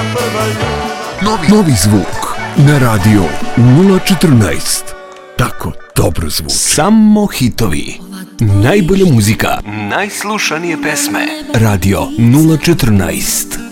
Novi zvuk na radio 014. Tako dobro zvuči. Samo hitovi. Najbolja muzika. Najslušanije pesme. Radio 014.